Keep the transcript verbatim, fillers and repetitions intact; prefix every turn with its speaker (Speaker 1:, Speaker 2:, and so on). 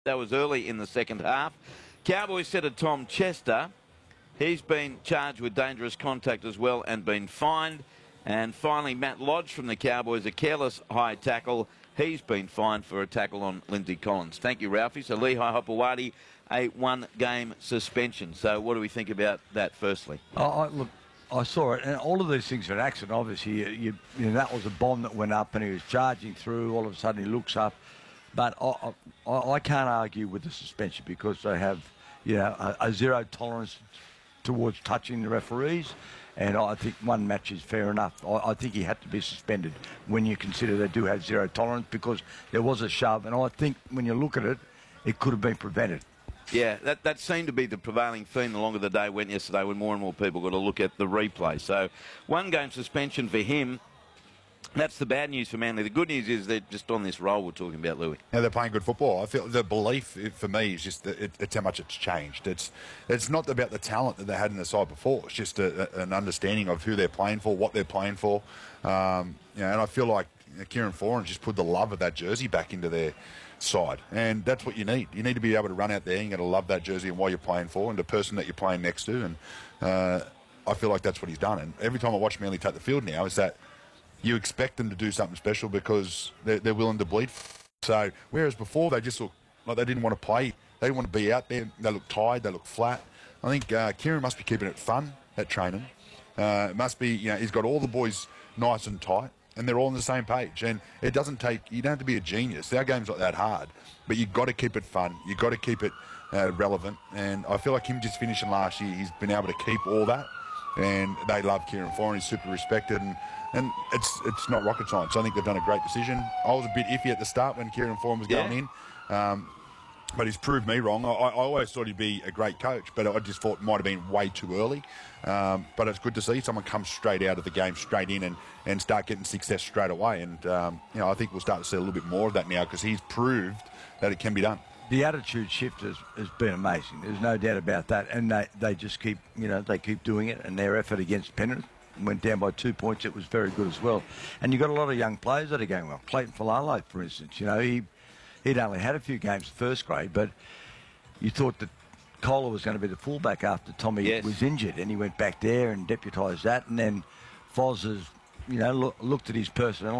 Speaker 1: That was early in the second half. Cowboys setter Tom Chester. He's been charged with dangerous contact as well and been fined. And finally, Matt Lodge from the Cowboys, a careless high tackle. He's been fined for a tackle on Lindsay Collins. Thank you, Ralphie. So Lehigh Hopewadi, a one-game suspension. So what do we think about that, firstly?
Speaker 2: Oh, I, look, I saw it, and all of these things are an accident. Obviously, you, you, you know, that was a bomb that went up, and he was charging through. All of a sudden, he looks up. But I, I, I can't argue with the suspension because they have, you know, a, a zero tolerance towards touching the referees. And I think one match is fair enough. I, I think he had to be suspended when you consider they do have zero tolerance because there was a shove. And I think when you look at it, it could have been prevented.
Speaker 1: Yeah, that, that seemed to be the prevailing theme the longer the day went yesterday when more and more people got to look at the replay. So one game suspension for him. That's the bad news for Manly. The good news is they're just on this roll we're talking about, Louis.
Speaker 3: Yeah, they're playing good football. I feel the belief for me is just that it, it's how much it's changed. It's it's not about the talent that they had in the side before. It's just a, a, an understanding of who they're playing for, what they're playing for. Um, you know, and I feel like you know, Kieran Foran just put the love of that jersey back into their side, and that's what you need. You need to be able to run out there and you're going to love that jersey and what you're playing for and the person that you're playing next to. And uh, I feel like that's what he's done. And every time I watch Manly take the field now, is that you expect them to do something special because they're, they're willing to bleed. So, whereas before they just looked like they didn't want to play, they didn't want to be out there, they look tired, they look flat. I think uh, Kieran must be keeping it fun at training. Uh, it must be, you know, he's got all the boys nice and tight and they're all on the same page. And it doesn't take, you don't have to be a genius. Our game's not that hard, but you've got to keep it fun. You've got to keep it uh, relevant. And I feel like him just finishing last year, he's been able to keep all that. And they love Kieran Foran. He's super respected, and, and it's it's not rocket science. I think they've done a great decision. I was a bit iffy at the start when Kieran Foran was
Speaker 1: yeah.
Speaker 3: going in, um, but he's proved me wrong. I, I always thought he'd be a great coach, but I just thought it might have been way too early. Um, but it's good to see someone come straight out of the game, straight in, and, and start getting success straight away. And um, you know, I think we'll start to see a little bit more of that now because he's proved that it can be done.
Speaker 2: The attitude shift has, has been amazing. There's no doubt about that. And they, they just keep, you know, they keep doing it. And their effort against Penrith went down by two points. It was very good as well. And you've got a lot of young players that are going well. Clayton Falalo, for instance, you know, he, he'd only had a few games first grade, but you thought that Kohler was going to be the fullback after Tommy
Speaker 1: yes.
Speaker 2: was injured. And he went back there and deputised that. And then Foz has, you know, lo- looked at his personnel